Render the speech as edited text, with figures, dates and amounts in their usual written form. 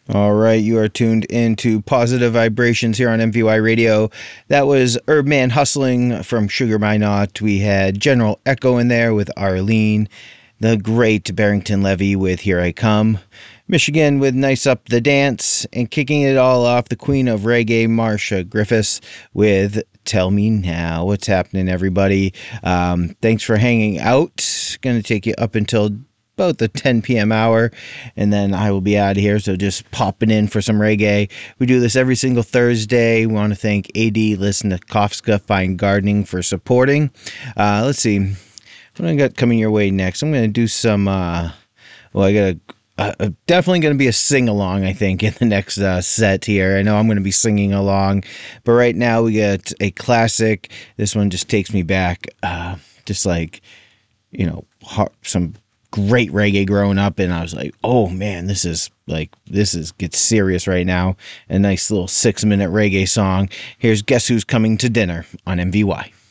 All right, you are tuned into Positive Vibrations here on MVY Radio. That was Herb Man Hustling from Sugar Minot. We had General Echo in there with Arlene, the great Barrington Levy with Here I Come, Michigan with Nice Up the Dance, and kicking it all off, the Queen of Reggae, Marcia Griffiths with Tell Me Now. What's happening, everybody? Thanks for hanging out. Going to take you up until about the 10 p.m. hour, and then I will be out of here, so just popping in for some reggae. We do this every single Thursday. We want to thank AD Lisnakovska Fine Gardening for supporting. Let's see. What I got coming your way next? I'm going to do some, I got definitely going to be a sing-along, I think, in the next set here. I know I'm going to be singing along, but right now we got a classic. This one just takes me back, just like, some great reggae growing up, and I was like, oh man, this gets serious right now. A nice little 6-minute reggae song. Here's Guess Who's Coming to Dinner on MVY.